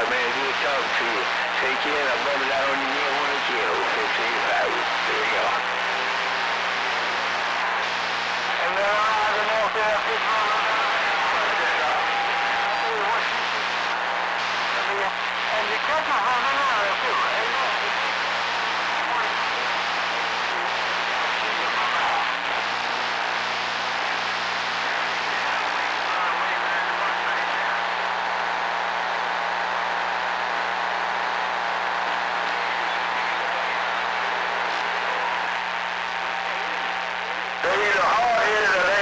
man, good talking to you. Take care, I'm rubbing out on your knee one again, 15,000. There we go. And then I don't know if they're and you catch them from another too, They're either hard-headed or